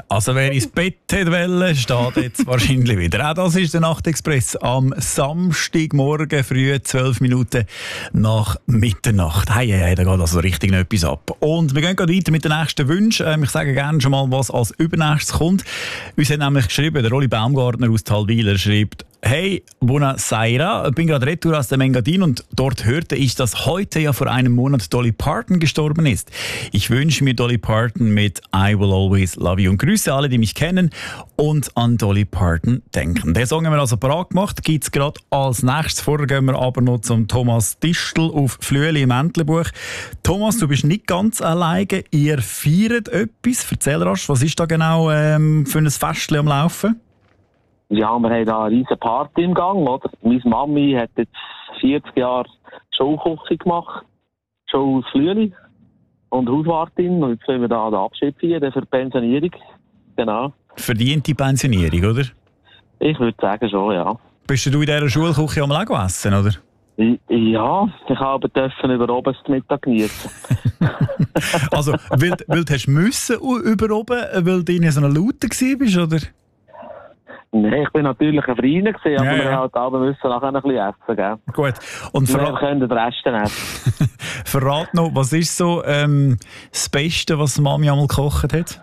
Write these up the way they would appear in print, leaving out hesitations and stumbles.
Also wer ins Bett wollte, steht jetzt wahrscheinlich wieder. Auch das ist der Nachtexpress am Samstagmorgen früh, 12 Minuten nach Mitternacht. Hey, da geht also richtig noch etwas ab. Und wir gehen gerade weiter mit den nächsten Wünschen. Ich sage gerne schon mal, was als übernächstes kommt. Uns hat nämlich geschrieben, der Rolli Baumgartner aus Talweiler schreibt: Hey, buonasera, ich bin gerade retour aus dem Engadin und dort hörte ich, dass heute ja vor einem Monat Dolly Parton gestorben ist. Ich wünsche mir Dolly Parton mit I Will Always Love You und grüße alle, die mich kennen und an Dolly Parton denken. Den Song haben wir also parat gemacht, gibt es gerade als nächstes. Vorher gehen wir aber noch zum Thomas Distel auf Flüeli im Entlebuch. Thomas, du bist nicht ganz alleine, ihr feiert etwas. Erzähl rasch, was ist da genau für ein Festchen am Laufen? Ja, wir haben da eine riesen Party im Gang, oder? Meine Mami hat jetzt 40 Jahre Showküche gemacht, Show aus Flüeli und Hauswartin. Und jetzt wollen wir da den Abschied feiern für die Pensionierung. Genau. Verdiente Pensionierung, oder? Ich würde sagen schon, ja. Bist du in dieser Schulküche am Lego essen, oder? Ja, ich habe dürfen über oben das Mittag genießen. Also, weil du hast müssen über oben, weil du in so einer Laute warst, oder? Nein, ich bin natürlich ein Freund gewesen, aber Ja. wir halt alle müssen nachher ein bisschen essen, gell? Gut. Und Wir können den Rest essen. verrat noch, was ist so das Beste, was Mami einmal gekocht hat?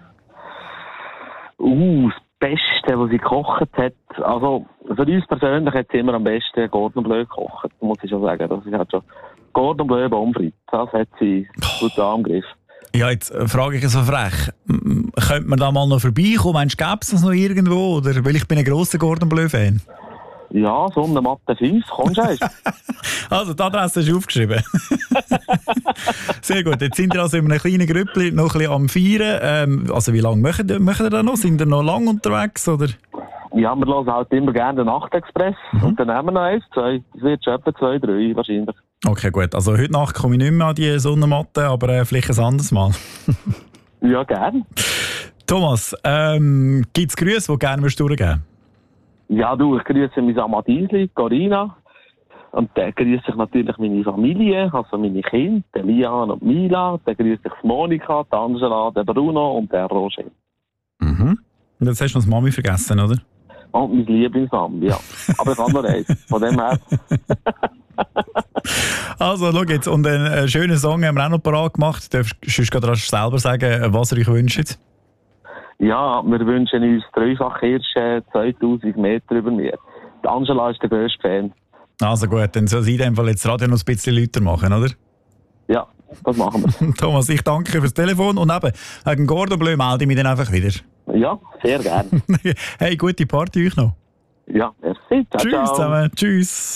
Das Beste, was sie gekocht hat, also für uns persönlich hat sie immer am besten Cordon Bleu gekocht, muss ich schon sagen. Das ist halt schon Cordon Bleu Pommes frites, das hat sie gut angegriffen. Ja, jetzt frage ich so frech. Könnte man da mal noch vorbeikommen? Meinst du, gäbe es das noch irgendwo? Oder? Weil ich bin ein grosser Cordon Bleu-Fan. Ja, so eine Matte 5, kommst du? Also, die Adresse ist aufgeschrieben. Sehr gut. Jetzt sind wir also in einem kleinen Grüppli noch ein bisschen am Feiern. Also, wie lange machen ihr da noch? Sind ihr noch lange unterwegs? Oder? Ja, wir hören halt immer gerne den Nachtexpress und dann nehmen wir noch eins, zwei. Es wird schon etwa 2, 3 wahrscheinlich. Okay, gut. Also, heute Nacht komme ich nicht mehr an die Sonnenmatte, aber vielleicht ein anderes Mal. Ja, gerne. Thomas, gibt es Grüße, die du gerne durchgeben würdest? Ja, ich grüße meine Amadisli, Corina. Und dann grüße ich natürlich meine Familie, also meine Kinder, Lian und Mila. Dann grüße ich Monika, Angela, Bruno und Roger. Mhm. Und jetzt hast du noch das Mami vergessen, oder? Und mein Lieblingsmami, ja. Aber ich habe noch eins. Von dem her. Also, schau jetzt. Und einen schönen Song haben wir auch noch parat gemacht. Du darfst gerade selber sagen, was ihr euch wünscht. Ja, wir wünschen uns dreifach Hirsche, 2000 Meter über mir. Die Angela ist der grösste Fan. Also gut, dann soll sie in dem Fall jetzt das Radio noch ein bisschen lauter machen, oder? Ja, das machen wir. Thomas, ich danke fürs Telefon und eben, wegen Cordon Bleu melde ich mich dann einfach wieder. Ja, sehr gerne. Hey, gute Party euch noch. Ja, merci. Ciao, Tschüss ciao. zusammen. Tschüss.